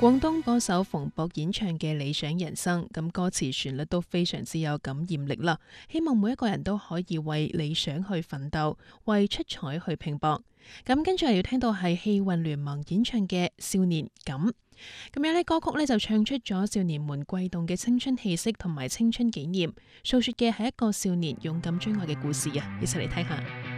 廣東歌手馮博演唱嘅《理想人生》，咁歌詞旋律都非常之有感染力啦。希望每一個人都可以為理想去奮鬥，為出彩去拼搏。咁跟住要聽到係氣運聯盟演唱嘅《少年感》。咁樣呢歌曲呢就唱出咗少年們悸動嘅青春氣息同埋青春紀念，訴說嘅係一個少年勇敢追愛嘅故事啊！一齊嚟聽下。